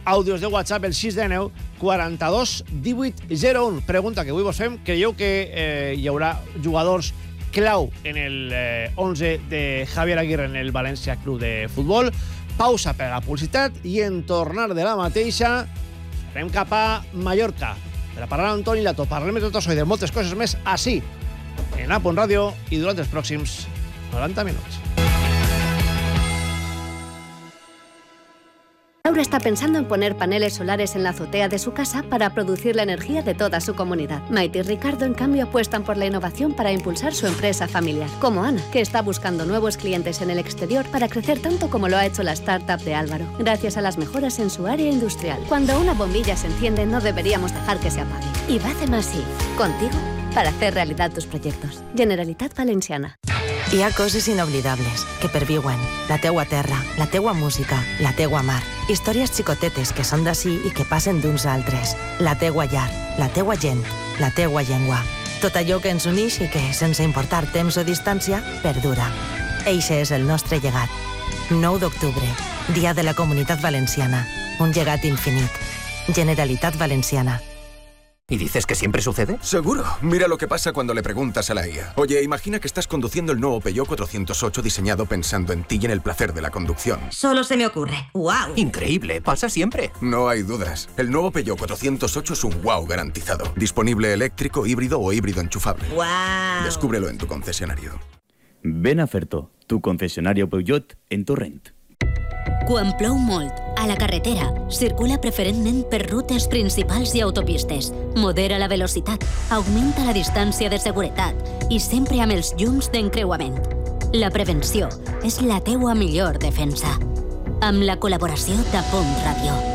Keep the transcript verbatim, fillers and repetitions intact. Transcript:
àudios de WhatsApp, el sis de nou quaranta-dos divuit zero un. Pregunta que avui vos fem. Creieu que eh, hi haurà jugadors clau en el eh, onze de Javier Aguirre en el València Club de Futbol? Pausa per a la publicitat i en tornar de la mateixa anem cap a Mallorca. Per a parlar amb Antoni Lato, parlem de tot això i de moltes coses més així, en A Punt Ràdio, i durant els pròxims noranta minuts. Laura está pensando en poner paneles solares en la azotea de su casa para producir la energía de toda su comunidad. Maite y Ricardo, en cambio, apuestan por la innovación para impulsar su empresa familiar. Como Ana, que está buscando nuevos clientes en el exterior para crecer tanto como lo ha hecho la startup de Álvaro, gracias a las mejoras en su área industrial. Cuando una bombilla se enciende, no deberíamos dejar que se apague. Y Bacem así, contigo, para hacer realidad tus proyectos. Generalitat Valenciana. Hi ha coses inoblidables que perviuen. La teua terra, la teua música, la teua mar. Històries xicotetes que són d'ací i que passen d'uns a altres. La teua llar, la teua gent, la teua llengua. Tot allò que ens uneix i que, sense importar temps o distància, perdura. Eixe és el nostre llegat. nou d'octubre, Dia de la Comunitat Valenciana. Un llegat infinit. Generalitat Valenciana. ¿Y dices que siempre sucede? Seguro. Mira lo que pasa cuando le preguntas a la I A. Oye, imagina que estás conduciendo el nuevo Peugeot cuatrocientos ocho diseñado pensando en ti y en el placer de la conducción. Solo se me ocurre. ¡Wow! Increíble, pasa siempre. No hay dudas. El nuevo Peugeot cuatrocientos ocho es un wow garantizado. Disponible eléctrico, híbrido o híbrido enchufable. ¡Wow! Descúbrelo en tu concesionario. Ven a Ferto, tu concesionario Peugeot en Torrent. Quan plou molt, a la carretera, circula preferentment per rutes principals i autopistes. Modera la velocitat, augmenta la distància de seguretat i sempre amb els llums d'encreuament. La prevenció és la teua millor defensa. Amb la col·laboració d'A Punt Ràdio.